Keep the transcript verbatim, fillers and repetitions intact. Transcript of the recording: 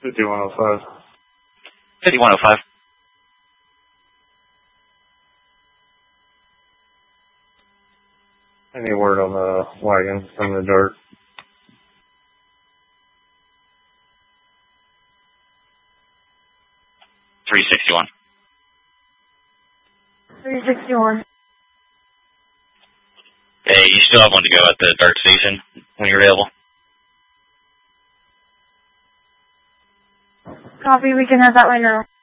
fifty-one oh five. fifty-one oh five. Any word on the wagon from the dirt? three sixty-one. three sixty-one. Hey, you still have one to go at the dirt station when you're available? Copy, we can have that right now.